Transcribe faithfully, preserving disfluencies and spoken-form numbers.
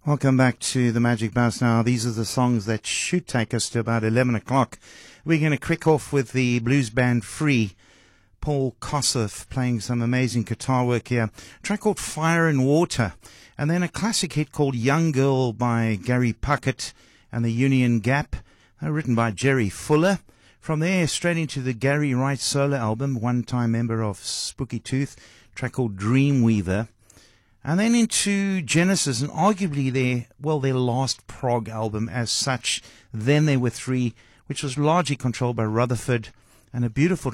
Welcome back to the Magic Bus. Now, these are the songs that should take us to about eleven o'clock. We're going to kick off with the blues band Free. Paul Kossoff playing some amazing guitar work here. A track called Fire and Water. And then a classic hit called Young Girl by Gary Puckett and the Union Gap, uh, written by Jerry Fuller. From there, straight into the Gary Wright solo album, one-time member of Spooky Tooth, a track called Dreamweaver. And then into Genesis, and arguably their, well, their last prog album as such. Then There Were Three, which was largely controlled by Rutherford, and a beautiful